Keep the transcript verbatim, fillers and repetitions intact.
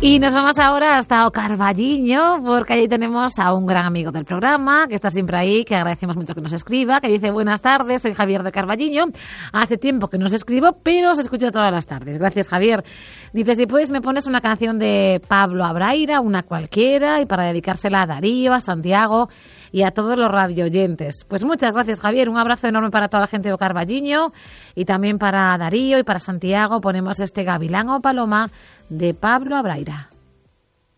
Y nos vamos ahora hasta Ocarvalliño, porque allí tenemos a un gran amigo del programa, que está siempre ahí, que agradecemos mucho que nos escriba, que dice: buenas tardes, soy Javier de Carballiño. Hace tiempo que no os escribo, pero os escucho todas las tardes. Gracias, Javier. Dice: si puedes me pones una canción de Pablo Abraira, una cualquiera, y para dedicársela a Darío, a Santiago y a todos los radioyentes. Pues muchas gracias, Javier. Un abrazo enorme para toda la gente de Ocarvalliño y también para Darío y para Santiago. Ponemos este Gavilán o Paloma de Pablo Abraira.